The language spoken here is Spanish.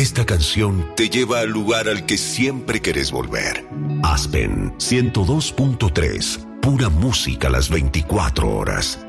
esta canción te lleva al lugar al que siempre querés volver. Aspen 102.3, pura música las 24 horas.